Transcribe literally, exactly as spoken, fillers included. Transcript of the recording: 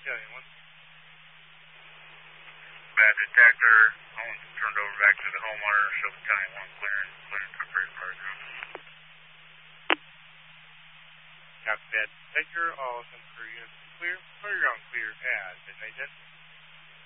Battalion, one. Bad detector, Owens turned over back to the homeowner, show Battalion one clearing, clearing for free fire ground. Copy that detector, all ten per units clear, fire ground clear as midnight ten.